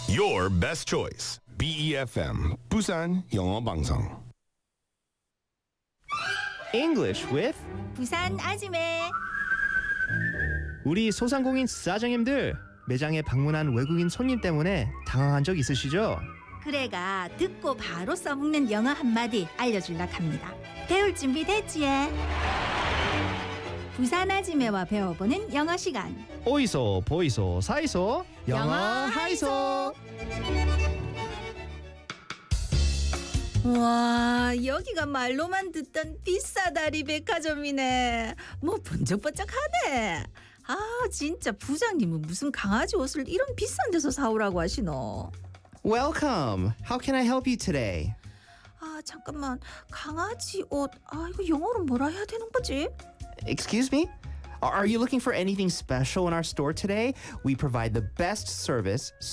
Your best choice. BEFM 부산 영어 방송. English with 부산 아지매. 우리 소상공인 사장님들 매장에 방문한 외국인 손님 때문에 당황한 적 있으시죠? 그래가 듣고 바로 써먹는 영어 한마디 알려줄라 합니다. 배울 준비 됐지? 부산 아지매와 배워보는 영어 시간. 오이소 보이소 사이소 영어 하이소. 와, 여기가 말로만 듣던 비싸다리 백화점이네. 뭐 번쩍번쩍하네. 아, 진짜 부장님은 무슨 강아지 옷을 이런 비싼 데서 사오라고 하시노? Welcome. How can I help you today? 아, 잠깐만. 강아지 옷. 아, 이거 영어로 뭐라 해야 되는 거지? Excuse me? Are you looking for anything special in our store today? We provide the best service.